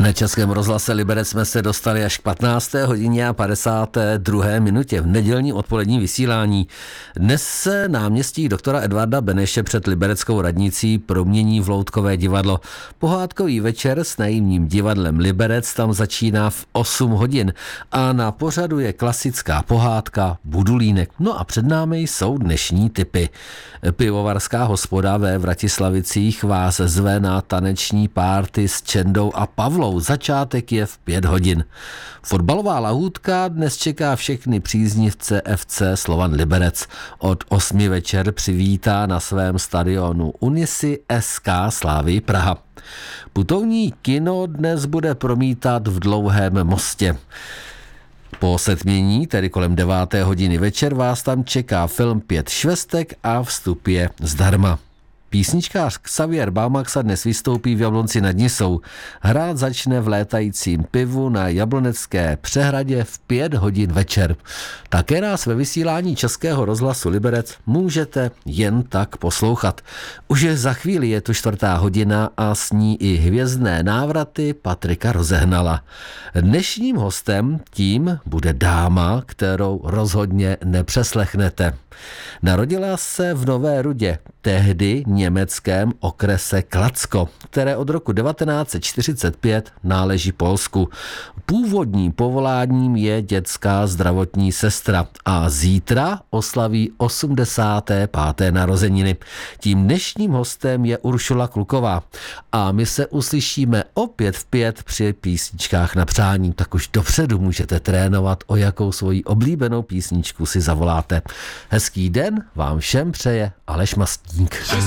Na Českém rozhlase Liberec jsme se dostali až k 15. hodině a 52. minutě v nedělní odpolední vysílání. Dnes se náměstí doktora Edvarda Beneše před libereckou radnicí promění v loutkové divadlo. Pohádkový večer s naivním divadlem Liberec tam začíná v 8 hodin a na pořadu je klasická pohádka Budulínek. No a před námi jsou dnešní tipy. Pivovarská hospoda ve Vratislavicích vás zve na taneční párty s Čendou a Pavlou. Začátek je v 5 hodin. Fotbalová lahůdka dnes čeká všechny příznivce FC Slovan Liberec. Od 8 večer přivítá na svém stadionu Unisy SK Slavii Praha. Putovní kino dnes bude promítat v Dlouhém Mostě. Po setmění, tedy kolem 9. hodiny večer, vás tam čeká film 5 švestek a vstup je zdarma. Písničkář Xavier Baumaxa dnes vystoupí v Jablonci nad Nisou. Hrát začne v létajícím pivu na Jablonecké přehradě v 5 hodin večer. Také nás ve vysílání Českého rozhlasu Liberec můžete jen tak poslouchat. Už za chvíli je tu 4. hodina a s ní i hvězdné návraty Patrika Rozehnala. Dnešním hostem tím bude dáma, kterou rozhodně nepřeslechnete. Narodila se v Nové Rudě, tehdy německém okrese Kladsko, které od roku 1945 náleží Polsku. Původním povoláním je dětská zdravotní sestra a zítra oslaví 85. narozeniny. Tím dnešním hostem je Uršula Kluková a my se uslyšíme opět v 5 při písničkách na přání. Tak už dopředu můžete trénovat, o jakou svoji oblíbenou písničku si zavoláte. Hezký den vám všem přeje Aleš Mastník.